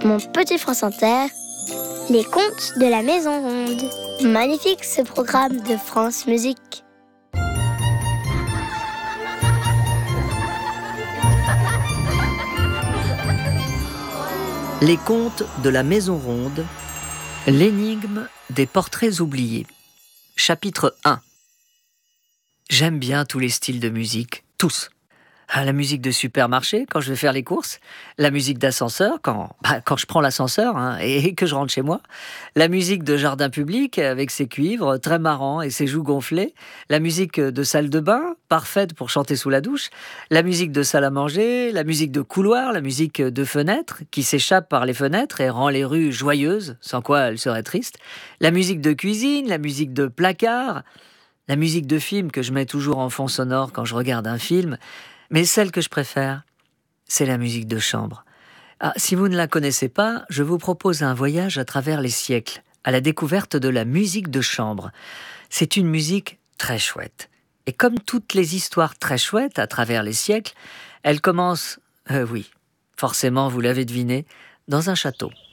Mon petit France Inter, les contes de la Maison Ronde. Magnifique ce programme de France Musique. Les contes de la Maison Ronde, l'énigme des portraits oubliés. Chapitre 1. J'aime bien tous les styles de musique, tous. La musique de supermarché quand je vais faire les courses, la musique d'ascenseur quand je prends l'ascenseur et que je rentre chez moi, la musique de jardin public avec ses cuivres très marrants et ses joues gonflées, la musique de salle de bain, parfaite pour chanter sous la douche, la musique de salle à manger, la musique de couloir, la musique de fenêtre qui s'échappe par les fenêtres et rend les rues joyeuses, sans quoi elles seraient tristes, la musique de cuisine, la musique de placard, la musique de film que je mets toujours en fond sonore quand je regarde un film. Mais celle que je préfère, c'est la musique de chambre. Si vous ne la connaissez pas, je vous propose un voyage à travers les siècles, à la découverte de la musique de chambre. C'est une musique très chouette. Et comme toutes les histoires très chouettes à travers les siècles, elle commence, oui, forcément vous l'avez deviné, dans un château.